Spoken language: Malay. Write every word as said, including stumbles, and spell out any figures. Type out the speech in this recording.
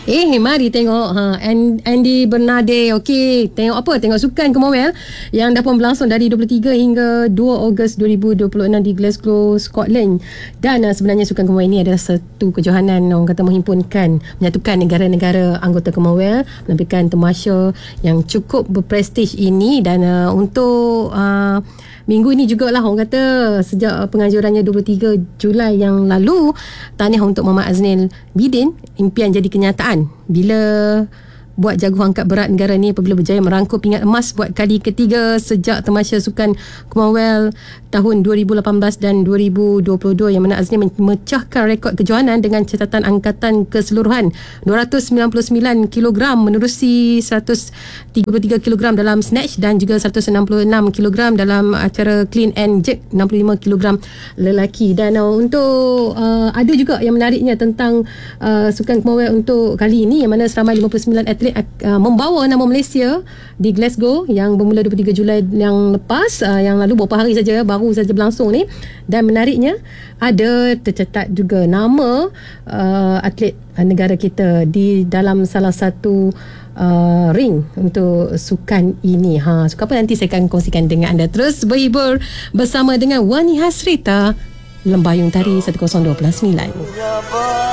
Eh, mari tengok ha, Andy Bernade. Okey, tengok apa? Tengok sukan Commonwealth yang dah pun berlangsung dari dua puluh tiga hingga dua Ogos dua ribu dua puluh enam di Glasgow, Scotland. Dan uh, sebenarnya sukan Commonwealth ini adalah satu kejohanan orang kata menghimpunkan, menyatukan negara-negara anggota Commonwealth, menampilkan tamasya yang cukup berprestij ini. Dan uh, untuk uh, minggu ini jugalah orang kata sejak penganjurannya dua puluh tiga Julai yang lalu, tahniah untuk Muhammad Aznil Bidin, impian jadi kenyataan bila buat jago angkat berat negara ni apabila berjaya merangkul pingat emas buat kali ketiga sejak tamasya sukan Commonwealth tahun dua ribu lapan belas dan dua ribu dua puluh dua, yang mana Aznil memecahkan rekod kejohanan dengan catatan angkatan keseluruhan dua ratus sembilan puluh sembilan kilogram menerusi seratus tiga puluh tiga kilogram dalam snatch dan juga seratus enam puluh enam kilogram dalam acara clean and jerk enam puluh lima kilogram lelaki. Dan uh, untuk uh, ada juga yang menariknya tentang uh, sukan Commonwealth untuk kali ini, yang mana seramai lima puluh sembilan atlet uh, membawa nama Malaysia di Glasgow yang bermula dua puluh tiga Julai yang lepas, uh, yang lalu beberapa hari saja baru saja berlangsung ni. Dan menariknya ada tercatat juga nama uh, atlet uh, negara kita di dalam salah satu uh, ring untuk sukan ini. Ha, suka apa nanti saya akan kongsikan dengan anda. Terus berhibur bersama dengan Wani Hasrita, Lembayung Tari seratus dua puluh sembilan.